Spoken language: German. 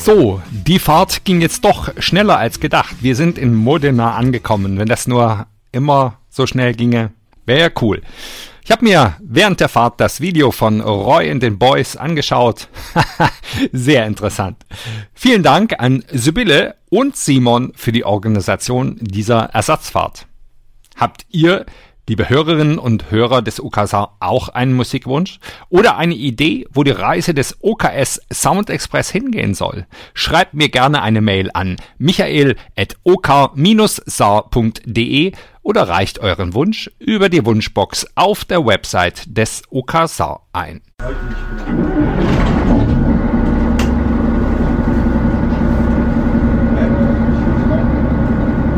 So, die Fahrt ging jetzt doch schneller als gedacht. Wir sind in Modena angekommen. Wenn das nur immer so schnell ginge, wäre ja cool. Ich habe mir während der Fahrt das Video von Roy and den Boys angeschaut. Sehr interessant. Vielen Dank an Sibylle und Simon für die Organisation dieser Ersatzfahrt. Habt ihr, liebe Hörerinnen und Hörer des OKS, auch einen Musikwunsch oder eine Idee, wo die Reise des OKS Sound Express hingehen soll? Schreibt mir gerne eine Mail an michael@ok-saar.de oder reicht euren Wunsch über die Wunschbox auf der Website des OKS ein.